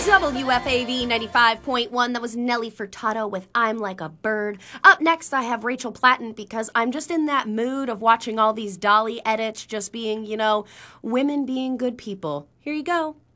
WFAV 95.1. That was Nelly Furtado with I'm Like a Bird. Up next, I have Rachel Platten because I'm just in that mood of watching all these Dolly edits just being, women being good people. Here you go.